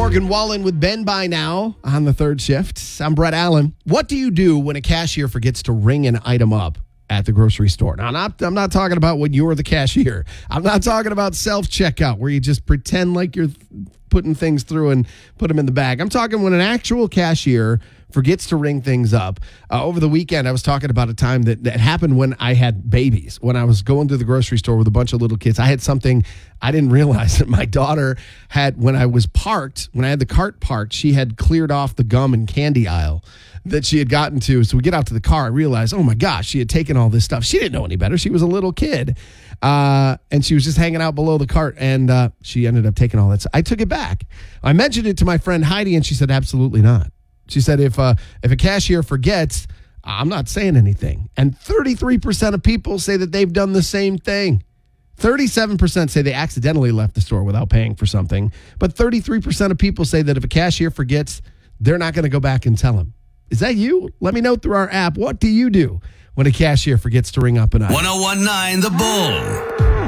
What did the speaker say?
Morgan Wallen with Ben by now on the third shift. I'm Brett Allen. What do you do when a cashier forgets to ring an item up at the grocery store? Now, I'm not talking about when you're the cashier. I'm not talking about self-checkout where you just pretend like you're putting things through and put them in the bag. I'm talking when an actual cashier forgets to ring things up. Over the weekend, I was talking about a time that happened when I had babies. When I was going to the grocery store with a bunch of little kids, I had something I didn't realize that my daughter had. When I had the cart parked, she had cleared off the gum and candy aisle that she had gotten to. So we get out to the car, I realized, oh my gosh, she had taken all this stuff. She didn't know any better. She was a little kid. And she was just hanging out below the cart, and she ended up taking all that stuff. I took it back. I mentioned it to my friend Heidi, and she said, absolutely not. She said, if a cashier forgets, I'm not saying anything. And 33% of people say that they've done the same thing. 37% say they accidentally left the store without paying for something. But 33% of people say that if a cashier forgets, they're not going to go back and tell them. Is that you? Let me know through our app. What do you do when a cashier forgets to ring up an item? 1019 The Bull.